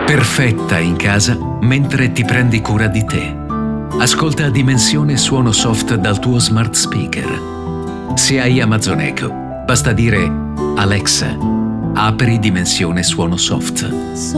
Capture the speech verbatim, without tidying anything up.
perfetta in casa mentre ti prendi cura di te. Ascolta Dimensione Suono Soft dal tuo smart speaker. Se hai Amazon Echo, basta dire Alexa, apri Dimensione Suono Soft.